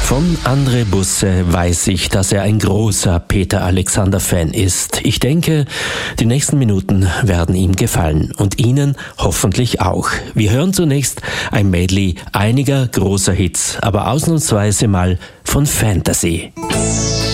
Von André Busse weiß ich, dass er ein großer Peter Alexander-Fan ist. Ich denke, die nächsten Minuten werden ihm gefallen und Ihnen hoffentlich auch. Wir hören zunächst ein Medley einiger großer Hits, aber ausnahmsweise mal von Fantasy.